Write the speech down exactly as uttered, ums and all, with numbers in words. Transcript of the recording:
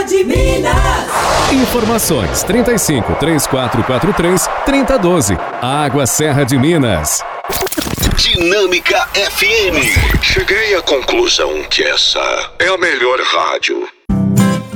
de Minas. Informações trinta e cinco, três quatro quatro três, trinta e doze. Água Serra de Minas. Dinâmica F M. Cheguei à conclusão que essa é a melhor rádio.